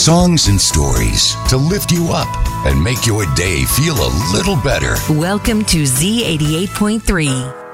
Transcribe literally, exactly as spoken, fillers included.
Songs and stories to lift you up and make your day feel a little better. Welcome to Z eighty-eight point three.